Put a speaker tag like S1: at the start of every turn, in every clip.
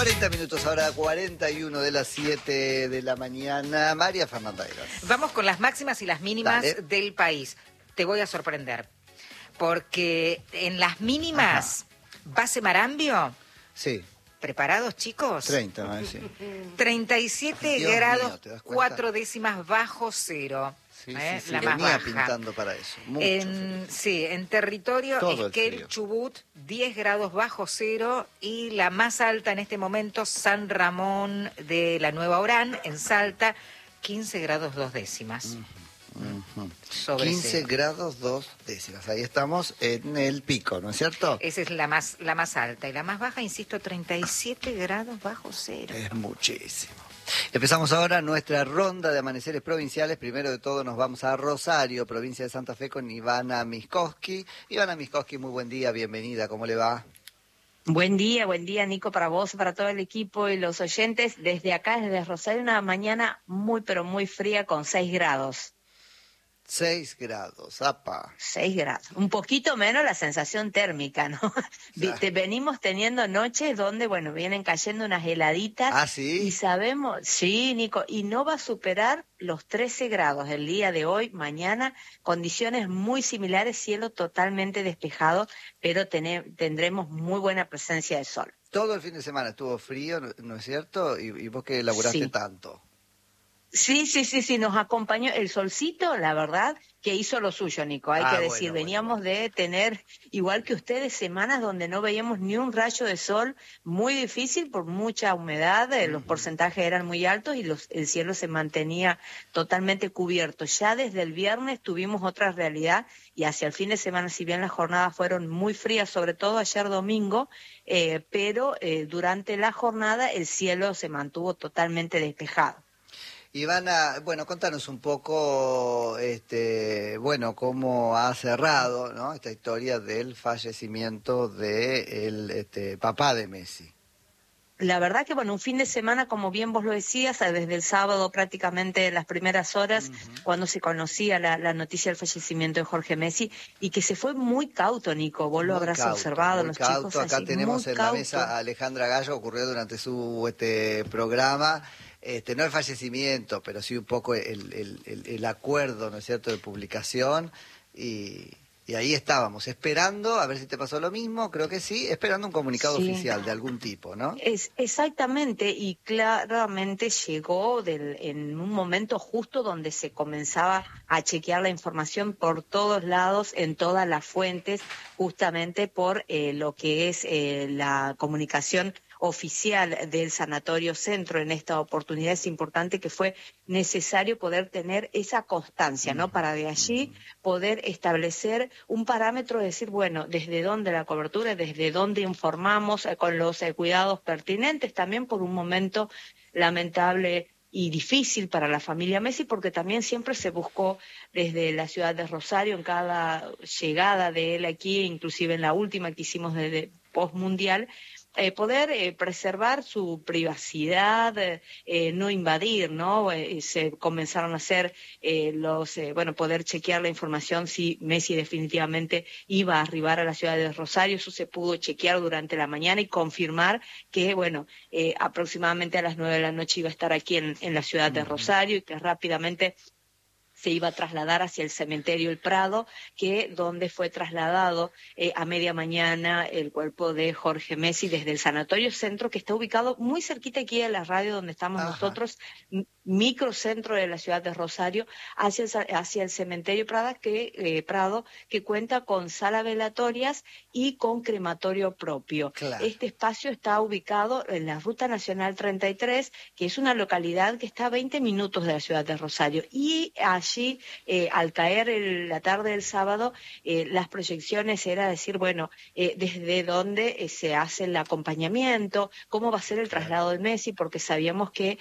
S1: 40 minutos, ahora 41 de las 7 de la mañana. María Fernanda Eras.
S2: Vamos con las máximas y las mínimas
S1: Dale.
S2: del país. Te voy a sorprender, porque en las mínimas, base Marambio,
S1: Sí,
S2: ¿preparados, chicos?
S1: 30, ¿no? Sí.
S2: 37
S1: Dios
S2: grados,
S1: mío, ¿te das cuenta?
S2: 4 décimas bajo cero.
S1: Sí,
S2: La más
S1: venía
S2: baja.
S1: pintando para eso. Mucho frío.
S2: Sí, en territorio
S1: Todo el
S2: Esquel,
S1: frío.
S2: Chubut, 10 grados bajo cero, y la más alta en este momento, San Ramón de la Nueva Orán, en Salta, 15 grados 2 décimas. Sobre
S1: 15
S2: cero.
S1: grados 2 décimas. Ahí estamos en el pico, ¿no es cierto?
S2: Esa es la más alta. Y la más baja, insisto, 37 grados bajo cero.
S1: Es muchísimo. Empezamos ahora nuestra ronda de amaneceres provinciales. Primero de todo nos vamos a Rosario, provincia de Santa Fe, con Ivana Miskoski. Ivana Miskoski, muy buen día, bienvenida, ¿cómo le va?
S3: Buen día, Nico, para vos, para todo el equipo y los oyentes. Desde acá, desde Rosario, una mañana muy, pero muy fría con 6 grados.
S1: 6 grados, apa.
S3: 6 grados. Un poquito menos la sensación térmica, ¿no? Venimos teniendo noches donde, bueno, vienen cayendo unas heladitas.
S1: ¿Ah, sí?
S3: Y sabemos, sí, Nico, y no va a superar los 13 grados el día de hoy, mañana, condiciones muy similares, cielo totalmente despejado, pero tendremos muy buena presencia de sol.
S1: Todo el fin de semana estuvo frío, ¿no es cierto? Y vos que elaboraste
S3: Sí.
S1: tanto.
S3: Sí, nos acompañó el solcito, la verdad, que hizo lo suyo, Nico, hay que decir,
S1: bueno,
S3: veníamos de tener, igual que ustedes, semanas donde no veíamos ni un rayo de sol, muy difícil por mucha humedad, los porcentajes eran muy altos y el cielo se mantenía totalmente cubierto. Ya desde el viernes tuvimos otra realidad y hacia el fin de semana, si bien las jornadas fueron muy frías, sobre todo ayer domingo, pero durante la jornada el cielo se mantuvo totalmente despejado.
S1: Ivana, bueno, contanos un poco, bueno, cómo ha cerrado, ¿no?, esta historia del fallecimiento del papá de Messi.
S3: La verdad que, bueno, un fin de semana, como bien vos lo decías, desde el sábado prácticamente las primeras horas, cuando se conocía la noticia del fallecimiento de Jorge Messi, y que se fue muy cauto, Nico, vos lo habrás observado, los chicos
S1: Acá
S3: allí,
S1: tenemos
S3: muy
S1: en la
S3: cauto.
S1: mesa a Alejandra Gallo, ocurrió durante su programa, no el fallecimiento, pero sí un poco el acuerdo, ¿no es cierto?, de publicación, y ahí estábamos, esperando, a ver si te pasó lo mismo, creo que sí, esperando un comunicado oficial de algún tipo, ¿no?
S3: Exactamente, y claramente llegó en un momento justo donde se comenzaba a chequear la información por todos lados, en todas las fuentes, justamente por lo que es la comunicación oficial del Sanatorio Centro en esta oportunidad. Es importante que fue necesario poder tener esa constancia, ¿no? Para de allí poder establecer un parámetro, decir, bueno, desde dónde la cobertura, desde dónde informamos, con los cuidados pertinentes, también por un momento lamentable y difícil para la familia Messi, porque también siempre se buscó desde la ciudad de Rosario, en cada llegada de él aquí, inclusive en la última que hicimos desde postmundial, poder preservar su privacidad, no invadir, ¿no? Se comenzaron a hacer poder chequear la información si Messi definitivamente iba a arribar a la ciudad de Rosario. Eso se pudo chequear durante la mañana y confirmar que, aproximadamente a las 9 de la noche iba a estar aquí en la ciudad de Rosario, y que rápidamente se iba a trasladar hacia el cementerio El Prado, donde fue trasladado a media mañana el cuerpo de Jorge Messi desde el Sanatorio Centro, que está ubicado muy cerquita aquí de la radio donde estamos nosotros, microcentro de la ciudad de Rosario, hacia el cementerio Prado, que cuenta con sala velatorias y con crematorio propio.
S1: Claro.
S3: Este espacio está ubicado en la Ruta Nacional 33, que es una localidad que está a 20 minutos de la ciudad de Rosario, y allí, al caer la tarde del sábado, las proyecciones era decir, desde dónde se hace el acompañamiento, cómo va a ser el traslado de Messi, porque sabíamos que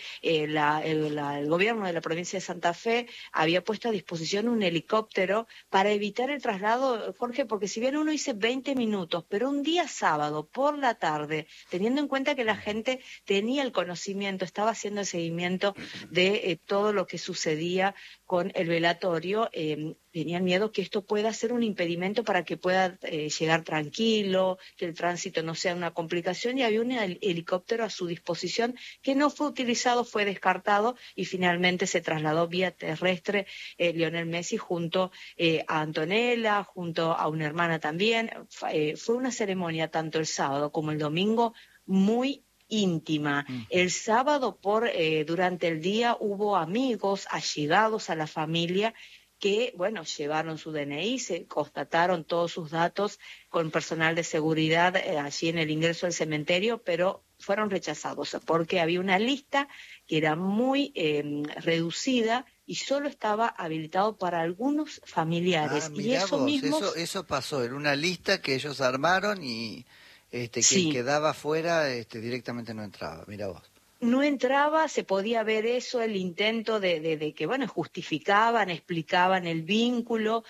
S3: el gobierno de la provincia de Santa Fe había puesto a disposición un helicóptero para evitar el traslado, Jorge, porque si bien uno dice 20 minutos, pero un día sábado por la tarde, teniendo en cuenta que la gente tenía el conocimiento, estaba haciendo el seguimiento de todo lo que sucedía con el velatorio, tenían miedo que esto pueda ser un impedimento para que pueda llegar tranquilo, que el tránsito no sea una complicación, y había un helicóptero a su disposición que no fue utilizado, fue descartado, y finalmente se trasladó vía terrestre Lionel Messi junto a Antonella, junto a una hermana también. Fue una ceremonia tanto el sábado como el domingo muy íntima. El sábado durante el día hubo amigos allegados a la familia que, bueno, llevaron su DNI, se constataron todos sus datos con personal de seguridad allí en el ingreso del cementerio, pero fueron rechazados porque había una lista que era muy reducida y solo estaba habilitado para algunos familiares. Y
S1: Mirá
S3: eso
S1: vos,
S3: mismo...
S1: eso pasó en una lista que ellos armaron y quien
S3: Sí.
S1: quedaba fuera directamente no entraba, mirá vos.
S3: No entraba, se podía ver eso, el intento de que, bueno, justificaban, explicaban el vínculo,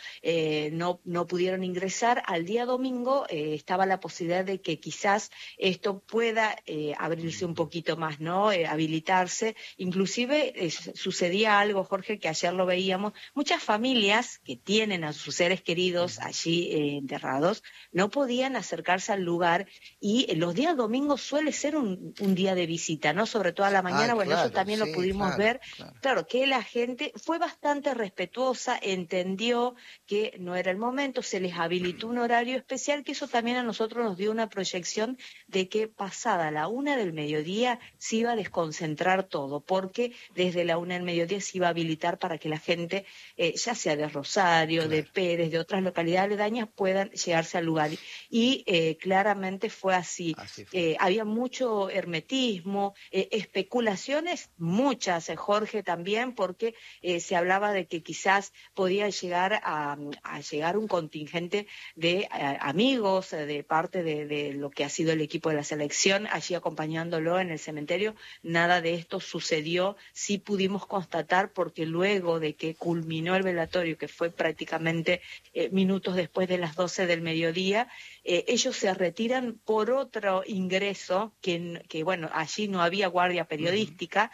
S3: no pudieron ingresar. Al día domingo estaba la posibilidad de que quizás esto pueda abrirse un poquito más, ¿no? Habilitarse. Inclusive sucedía algo, Jorge, que ayer lo veíamos, muchas familias que tienen a sus seres queridos allí enterrados, no podían acercarse al lugar, y los días domingos suele ser un día de visita, ¿no? Sobre todo a la mañana, bueno,
S1: Claro,
S3: eso también lo
S1: sí,
S3: pudimos ver.
S1: claro.
S3: Claro, que la gente fue bastante respetuosa, entendió que no era el momento, se les habilitó un horario especial, que eso también a nosotros nos dio una proyección de que pasada la 1 del mediodía se iba a desconcentrar todo, porque desde la 1 del mediodía se iba a habilitar para que la gente, ya sea de Rosario, de Pérez, de otras localidades aledañas, puedan llegarse al lugar. Y claramente fue así.
S1: Así fue.
S3: Había mucho hermetismo, especulaciones, muchas, Jorge, también, porque se hablaba de que quizás podía llegar a llegar un contingente de amigos de parte de lo que ha sido el equipo de la selección, allí acompañándolo en el cementerio. Nada de esto sucedió. Sí pudimos constatar, porque luego de que culminó el velatorio, que fue prácticamente minutos después de las 12 del mediodía, ellos se retiran por otro ingreso, que bueno, allí no había guardia periodística.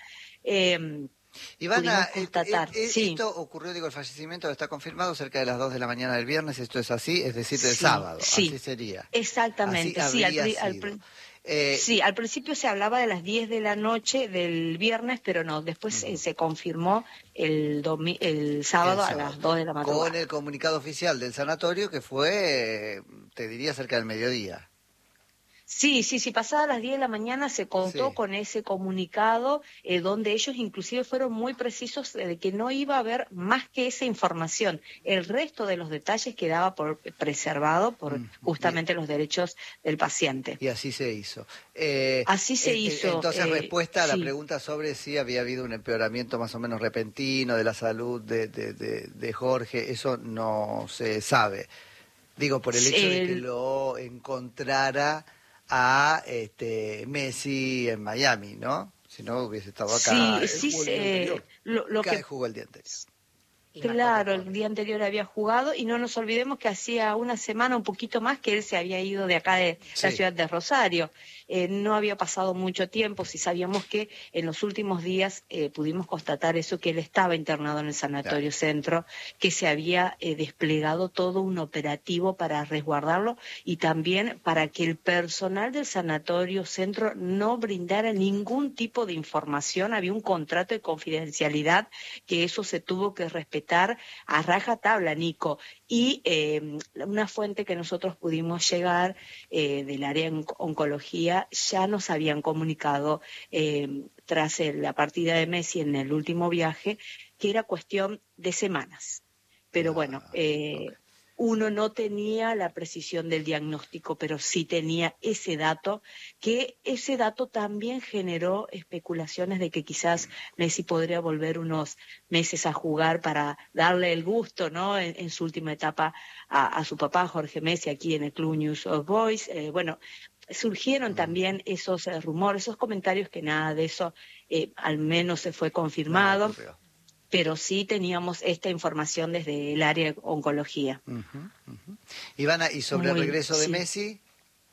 S1: Ivana,
S3: Pudimos constatar, sí,
S1: esto ocurrió, digo, el fallecimiento está confirmado cerca de las 2 de la mañana del viernes, esto es así, es decir, del sábado,
S3: sí,
S1: así sería.
S3: exactamente,
S1: Así
S3: sí,
S1: habría sido.
S3: sí, al principio se hablaba de las 10 de la noche del viernes, pero no, después se confirmó el sábado a las 2 de la
S1: Con
S3: madrugada.
S1: el comunicado oficial del sanatorio que fue, te diría, cerca del mediodía.
S3: Sí, pasadas las 10 de la mañana se contó
S1: Sí.
S3: con ese comunicado, donde ellos inclusive fueron muy precisos de que no iba a haber más que esa información. El resto de los detalles quedaba preservado por justamente los derechos del paciente.
S1: Y así se hizo.
S3: Así se hizo.
S1: Entonces, respuesta a la
S3: Sí.
S1: pregunta sobre si había habido un empeoramiento más o menos repentino de la salud de Jorge, eso no se sabe. Digo, por el hecho de que lo encontrara a Messi en Miami, ¿no? Si no hubiese estado acá, jugó el día anterior.
S3: Claro, el día anterior había jugado, y no nos olvidemos que hacía una semana, un poquito más, que él se había ido de acá de la ciudad de Rosario. No había pasado mucho tiempo, sí sabíamos que en los últimos días pudimos constatar eso, que él estaba internado en el Sanatorio Centro, que se había desplegado todo un operativo para resguardarlo y también para que el personal del Sanatorio Centro no brindara ningún tipo de información. Había un contrato de confidencialidad que eso se tuvo que respetar a rajatabla, Nico. Y una fuente que nosotros pudimos llegar del área de oncología, ya nos habían comunicado tras la partida de Messi en el último viaje, que era cuestión de semanas. Pero bueno, uno no tenía la precisión del diagnóstico, pero sí tenía ese dato, que ese dato también generó especulaciones de que quizás Messi podría volver unos meses a jugar para darle el gusto, ¿no? En su última etapa a su papá, Jorge Messi, aquí en el Club News of Boys. Bueno, surgieron también esos rumores, esos comentarios, que nada de eso al menos se fue confirmado. Pero sí teníamos esta información desde el área de oncología.
S1: Ivana, ¿y sobre el regreso de Messi?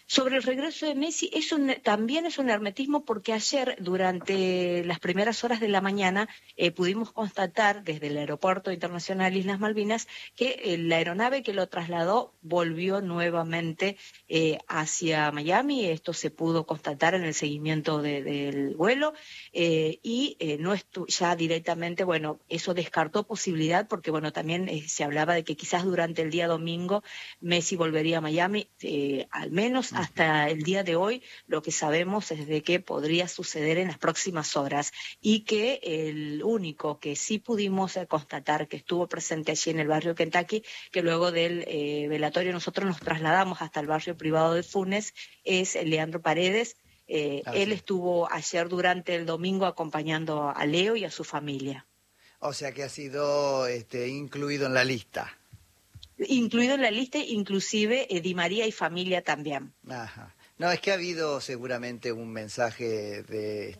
S3: Sobre el regreso de Messi, también es un hermetismo porque ayer, durante las primeras horas de la mañana, pudimos constatar desde el Aeropuerto Internacional Islas Malvinas que la aeronave que lo trasladó volvió nuevamente hacia Miami. Esto se pudo constatar en el seguimiento del vuelo y no ya directamente, bueno, eso descartó posibilidad porque, bueno, también se hablaba de que quizás durante el día domingo Messi volvería a Miami, al menos hasta el día de hoy lo que sabemos es de que podría suceder en las próximas horas y que el único que sí pudimos constatar que estuvo presente allí en el barrio Kentucky, que luego del velatorio nosotros nos trasladamos hasta el barrio privado de Funes, es Leandro Paredes. Él estuvo ayer durante el domingo acompañando a Leo y a su familia.
S1: O sea que ha sido incluido en la lista.
S3: Incluido en la lista, inclusive Di María y familia también.
S1: Ajá. No, es que ha habido seguramente un mensaje de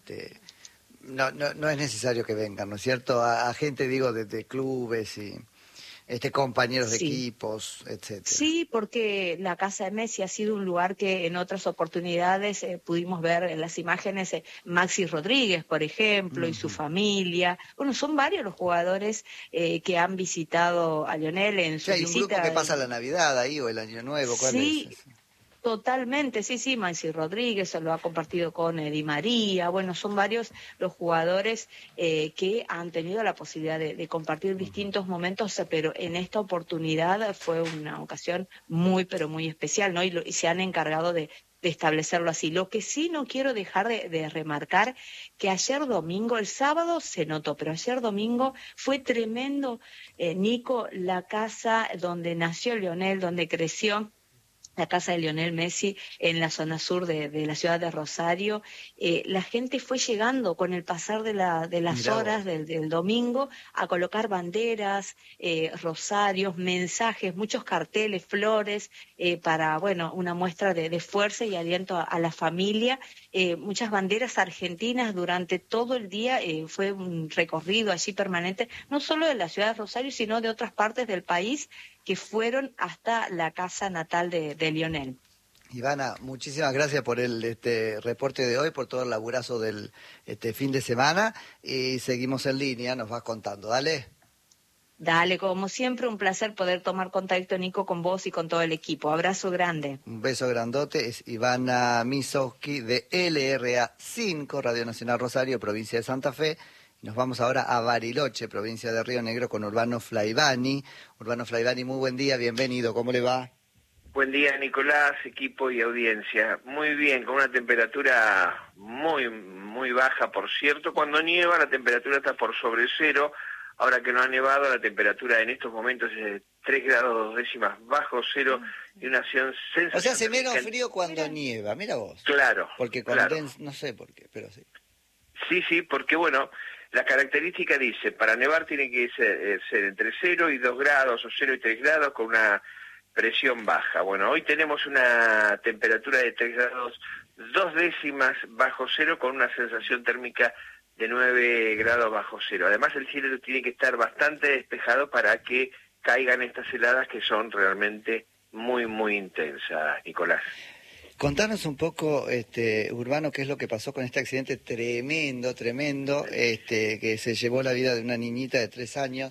S1: no es necesario que vengan, ¿no es cierto? A gente, digo, de clubes y compañeros de equipos, etcétera.
S3: Sí, porque la casa de Messi ha sido un lugar que en otras oportunidades pudimos ver en las imágenes Maxi Rodríguez, por ejemplo, y su familia. Bueno, son varios los jugadores que han visitado a Lionel en su visita.
S1: Hay un grupo que pasa la Navidad ahí o el Año Nuevo, ¿cuál es ese?
S3: Totalmente, sí, Maxi Rodríguez lo ha compartido con Di María, bueno, son varios los jugadores que han tenido la posibilidad de compartir distintos momentos, pero en esta oportunidad fue una ocasión muy, pero muy especial, ¿no? Y se han encargado de establecerlo así. Lo que sí no quiero dejar de remarcar, que ayer domingo, el sábado se notó, pero ayer domingo fue tremendo, Nico, la casa donde nació Lionel, donde creció, la casa de Lionel Messi en la zona sur de la ciudad de Rosario. La gente fue llegando con el pasar de las horas del domingo a colocar banderas, rosarios, mensajes, muchos carteles, flores, para, bueno, una muestra de fuerza y aliento a la familia. Muchas banderas argentinas durante todo el día, fue un recorrido allí permanente, no solo de la ciudad de Rosario, sino de otras partes del país, que fueron hasta la casa natal de Lionel.
S1: Ivana, muchísimas gracias por el reporte de hoy, por todo el laburazo del fin de semana, y seguimos en línea, nos vas contando, dale.
S3: Dale, como siempre, un placer poder tomar contacto, Nico, con vos y con todo el equipo. Abrazo grande.
S1: Un beso grandote, es Ivana Misowski de LRA 5, Radio Nacional Rosario, provincia de Santa Fe. Nos vamos ahora a Bariloche, provincia de Río Negro, con Urbano Flaivani. Urbano Flaivani, muy buen día, bienvenido, ¿cómo le va?
S4: Buen día, Nicolás, equipo y audiencia. Muy bien, con una temperatura muy, muy baja, por cierto. Cuando nieva, la temperatura está por sobre cero. Ahora que no ha nevado, la temperatura en estos momentos es de 3 grados 2 décimas bajo cero y una acción sensacional.
S1: O sea, hace menos frío cuando nieva, mira vos.
S4: Claro.
S1: Porque condensa, no sé por qué, pero sí.
S4: Sí, porque bueno, la característica dice, para nevar tiene que ser entre 0 y 2 grados o 0 y 3 grados con una presión baja. Bueno, hoy tenemos una temperatura de 3 grados 2 décimas bajo cero con una sensación térmica de 9 grados bajo cero. Además, el cielo tiene que estar bastante despejado para que caigan estas heladas que son realmente muy, muy intensas, Nicolás.
S1: Contanos un poco, Urbano, qué es lo que pasó con este accidente tremendo, que se llevó la vida de una niñita de 3 años.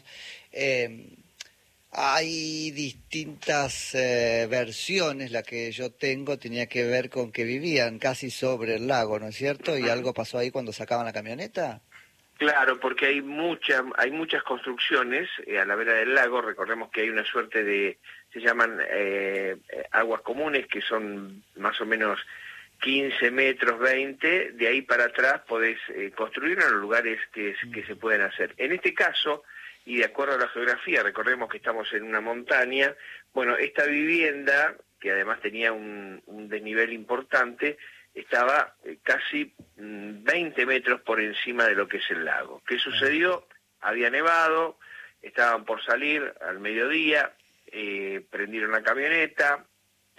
S1: Hay distintas versiones, la que yo tengo tenía que ver con que vivían casi sobre el lago, ¿no es cierto? ¿Y algo pasó ahí cuando sacaban la camioneta?
S4: Claro, porque hay muchas construcciones a la vera del lago. Recordemos que hay una suerte de, se llaman aguas comunes, que son más o menos 15 metros, 20, de ahí para atrás podés construir en los lugares que se pueden hacer. En este caso, y de acuerdo a la geografía, recordemos que estamos en una montaña, bueno, esta vivienda, que además tenía un desnivel importante, estaba casi 20 metros por encima de lo que es el lago. ¿Qué sucedió? Había nevado, estaban por salir al mediodía, prendieron la camioneta,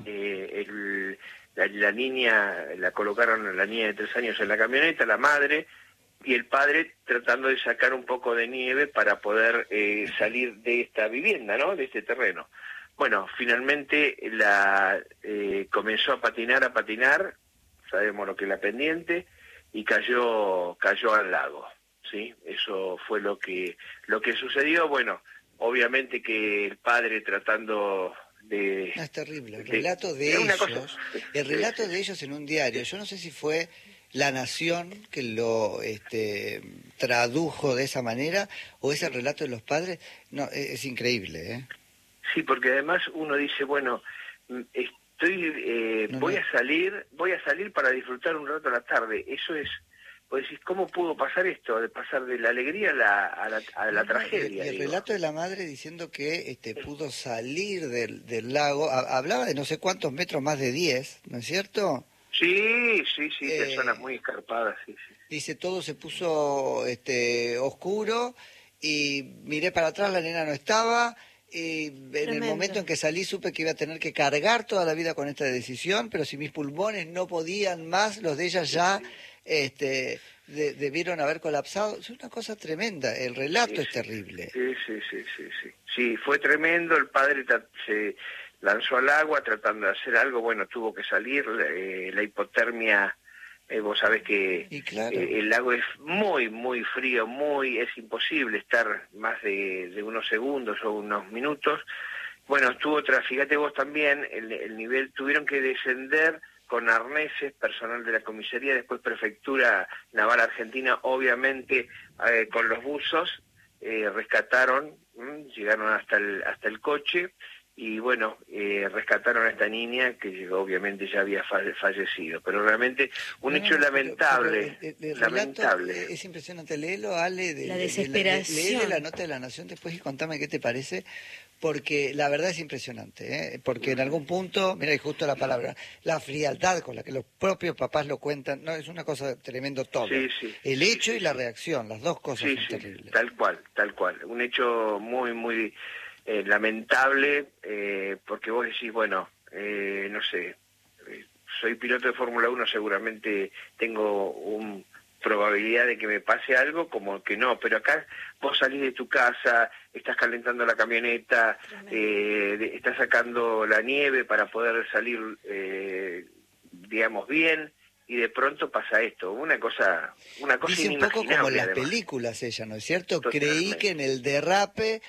S4: la niña, la colocaron la niña de 3 años en la camioneta, la madre, y el padre tratando de sacar un poco de nieve para poder salir de esta vivienda, ¿no? De este terreno. bueno, finalmente comenzó a patinar, sabemos lo que es la pendiente, y cayó al lago, ¿sí? Eso fue lo que sucedió. Bueno, obviamente que el padre tratando de...
S1: No, es terrible, el relato de ellos en un diario, yo no sé si fue La Nación que lo tradujo de esa manera, o es el relato de los padres. No, es increíble, ¿eh?
S4: Sí, porque además uno dice, bueno, voy a salir para disfrutar un rato a la tarde. Eso es, pues decís, ¿cómo pudo pasar esto? De pasar de la alegría a la tragedia.
S1: Y el relato de la madre diciendo que pudo salir del lago, hablaba de no sé cuántos metros, más de 10, ¿no es cierto?
S4: Sí, personas muy escarpadas, sí.
S1: Dice, todo se puso oscuro y miré para atrás, la nena no estaba. Y en el momento en que salí supe que iba a tener que cargar toda la vida con esta decisión, pero si mis pulmones no podían más, los de ella ya debieron haber colapsado. Es una cosa tremenda, el relato es terrible.
S4: Sí, fue tremendo. El padre se lanzó al agua tratando de hacer algo, bueno, tuvo que salir, la hipotermia... vos sabés que
S1: claro,
S4: el lago es muy, muy frío, es imposible estar más de unos segundos o unos minutos. Bueno, fíjate vos también, el nivel, tuvieron que descender con arneses, personal de la comisaría, después Prefectura Naval Argentina, obviamente con los buzos, rescataron, llegaron hasta el coche, y bueno, rescataron a esta niña que obviamente ya había fallecido, pero realmente un hecho lamentable.
S1: El
S4: lamentable.
S1: Es impresionante, léelo, Ale,
S2: la desesperación.
S1: Lee la nota de La Nación después y contame qué te parece, porque la verdad es impresionante, ¿eh? Porque en algún punto, mira, y justo la palabra, la frialdad con la que los propios papás lo cuentan, no, es una cosa tremendo todo.
S4: Sí,
S1: el hecho y la reacción, las dos cosas son terribles.
S4: Tal cual, un hecho muy, muy... lamentable, porque vos decís, bueno, no sé, soy piloto de Fórmula 1, seguramente tengo probabilidad de que me pase algo, como que no, pero acá vos salís de tu casa, estás calentando la camioneta, estás sacando la nieve para poder salir, digamos, bien, y de pronto pasa esto, una cosa
S1: Dice un poco como en las películas ella, ¿no es cierto? Totalmente. Creí que en el derrape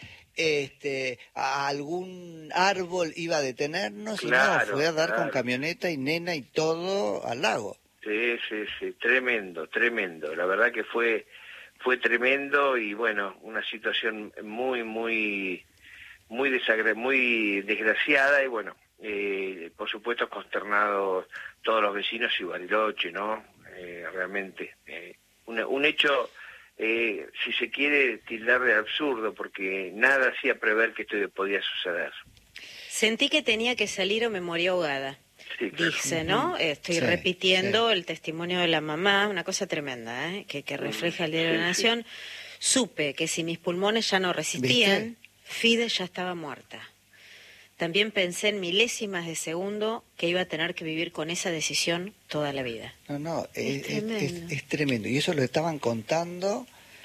S1: a algún árbol iba a detenernos,
S4: claro,
S1: y no, fue a dar con camioneta y nena y todo al lago.
S4: Sí, tremendo, la verdad que fue tremendo, y bueno, una situación muy, muy, muy desgraciada, y bueno, por supuesto consternados todos los vecinos y Bariloche, ¿no? Realmente, un hecho... si se quiere tildar de absurdo, porque nada hacía prever que esto podía suceder.
S5: Sentí que tenía que salir o me morí ahogada,
S4: sí, claro.
S5: Dice, ¿no? Estoy repitiendo el testimonio de la mamá, una cosa tremenda, que refleja el diario de la Nación. Supe que si mis pulmones ya no resistían, Fide ya estaba muerta. También pensé en milésimas de segundo que iba a tener que vivir con esa decisión toda la vida.
S1: No, es tremendo. Y eso lo estaban contando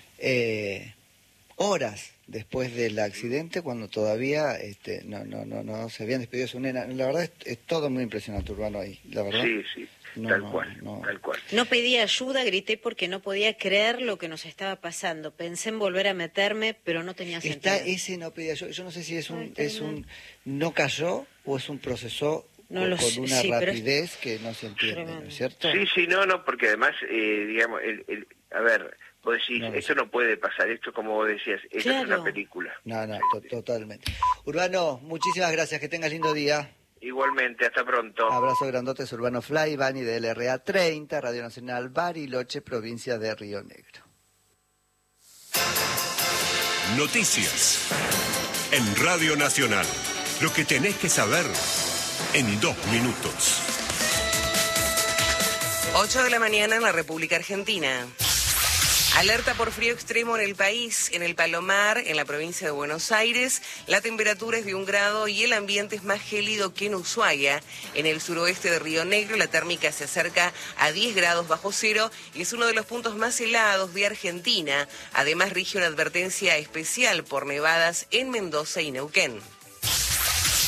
S1: horas después del accidente, cuando todavía no se habían despedido de su nena. La verdad es todo muy impresionante, Urbano, ahí, la verdad.
S4: Sí. Tal cual.
S5: No pedí ayuda, grité porque no podía creer lo que nos estaba pasando. Pensé en volver a meterme, pero no tenía sentido.
S1: Ese no pedía ayuda. Yo no sé si es un no cayó o es un procesó con una rapidez que no se entiende, ¿no es cierto?
S4: Sí, no, porque además, digamos, a ver, vos decís, esto no puede pasar, esto como vos decías, esto es una película.
S1: No, totalmente. Urbano, muchísimas gracias, que tengas lindo día.
S4: Igualmente, hasta pronto.
S1: Abrazo grandote, Urbano Fly, Bani de LRA 30, Radio Nacional Bariloche, provincia de Río Negro.
S6: Noticias en Radio Nacional. Lo que tenés que saber en 2 minutos.
S7: 8 de la mañana en la República Argentina. Alerta por frío extremo en el país, en el Palomar, en la provincia de Buenos Aires. La temperatura es de 1 grado y el ambiente es más gélido que en Ushuaia. En el suroeste de Río Negro la térmica se acerca a 10 grados bajo cero y es uno de los puntos más helados de Argentina. Además rige una advertencia especial por nevadas en Mendoza y Neuquén.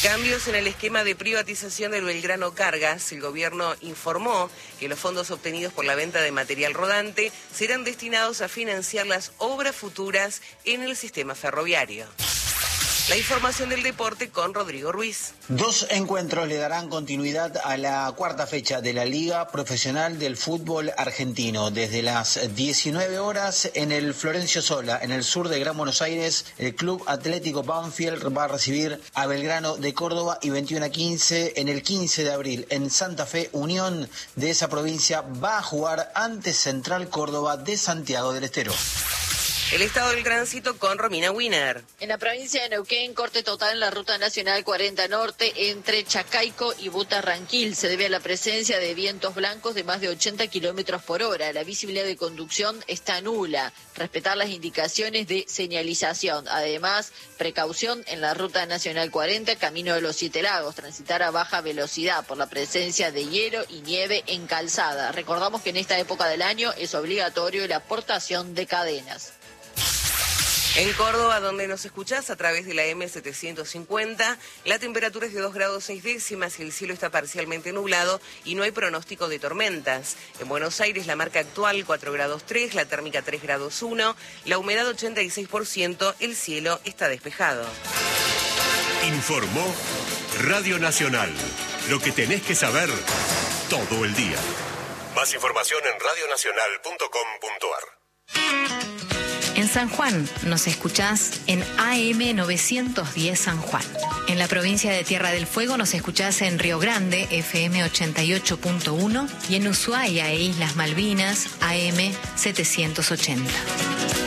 S7: Cambios en el esquema de privatización del Belgrano Cargas. El gobierno informó que los fondos obtenidos por la venta de material rodante serán destinados a financiar las obras futuras en el sistema ferroviario. La información del deporte con Rodrigo Ruiz.
S8: 2 encuentros le darán continuidad a la cuarta fecha de la Liga Profesional del Fútbol Argentino. Desde las 19 horas en el Florencio Sola, en el sur de Gran Buenos Aires, el Club Atlético Banfield va a recibir a Belgrano de Córdoba, y 21:15 en el 15 de abril en Santa Fe, Unión de esa provincia va a jugar ante Central Córdoba de Santiago del Estero.
S7: El estado del tránsito con Romina Wiener.
S9: En la provincia de Neuquén, corte total en la Ruta Nacional 40 Norte entre Chacaico y Butarranquil. Se debe a la presencia de vientos blancos de más de 80 kilómetros por hora. La visibilidad de conducción está nula. Respetar las indicaciones de señalización. Además, precaución en la Ruta Nacional 40, camino de los Siete Lagos. Transitar a baja velocidad por la presencia de hielo y nieve en calzada. Recordamos que en esta época del año es obligatorio la portación de cadenas.
S7: En Córdoba, donde nos escuchás a través de la M750, la temperatura es de 2 grados 6 décimas y el cielo está parcialmente nublado y no hay pronóstico de tormentas. En Buenos Aires, la marca actual 4 grados 3, la térmica 3 grados 1, la humedad 86%, el cielo está despejado.
S6: Informó Radio Nacional. Lo que tenés que saber todo el día. Más información en radionacional.com.ar.
S10: En San Juan nos escuchás en AM 910 San Juan. En la provincia de Tierra del Fuego nos escuchás en Río Grande, FM 88.1, y en Ushuaia e Islas Malvinas, AM 780.